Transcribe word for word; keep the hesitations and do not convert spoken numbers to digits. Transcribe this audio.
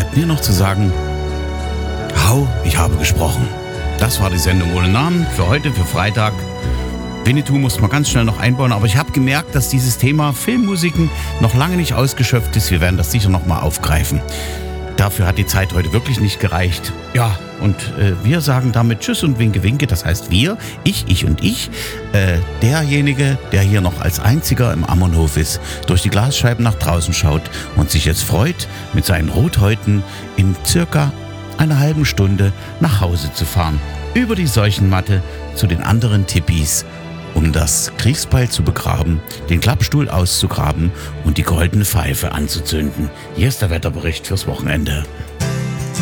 bleibt mir noch zu sagen, hau, ich habe gesprochen. Das war die Sendung ohne Namen für heute, für Freitag. Winnetou muss man ganz schnell noch einbauen, aber ich habe gemerkt, dass dieses Thema Filmmusiken noch lange nicht ausgeschöpft ist. Wir werden das sicher noch mal aufgreifen. Dafür hat die Zeit heute wirklich nicht gereicht. Ja, und äh, wir sagen damit Tschüss und Winke Winke. Das heißt wir, ich, ich und ich. Äh, derjenige, der hier noch als einziger im Ammernhof ist, durch die Glasscheiben nach draußen schaut und sich jetzt freut, mit seinen Rothäuten in circa einer halben Stunde nach Hause zu fahren. Über die Seuchenmatte zu den anderen Tippis, um das Kriegsbeil zu begraben, den Klappstuhl auszugraben und die goldene Pfeife anzuzünden. Hier ist der Wetterbericht fürs Wochenende.